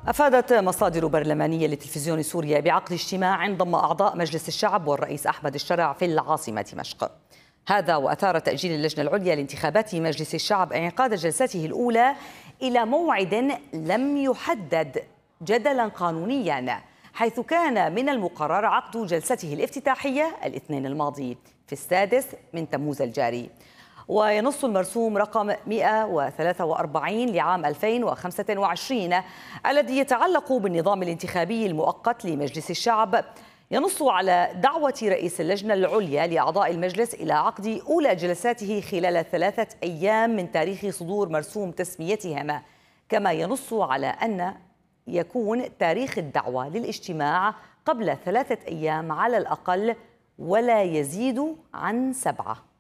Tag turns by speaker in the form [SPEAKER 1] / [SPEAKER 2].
[SPEAKER 1] أفادت مصادر برلمانية لتلفزيون سوريا بعقد اجتماع ضم أعضاء مجلس الشعب والرئيس أحمد الشرع في العاصمة دمشق. هذا وأثار تأجيل اللجنة العليا لانتخابات مجلس الشعب انعقاد جلسته الأولى إلى موعد لم يحدد جدلا قانونيا، حيث كان من المقرر عقد جلسته الافتتاحية الاثنين الماضي في 6 من تموز الجاري. وينص المرسوم رقم 143 لعام 2025 الذي يتعلق بالنظام الانتخابي المؤقت لمجلس الشعب، ينص على دعوة رئيس اللجنة العليا لأعضاء المجلس إلى عقد أولى جلساته خلال 3 أيام من تاريخ صدور مرسوم تسميتهم، كما ينص على أن يكون تاريخ الدعوة للاجتماع قبل 3 أيام على الأقل ولا يزيد عن 7.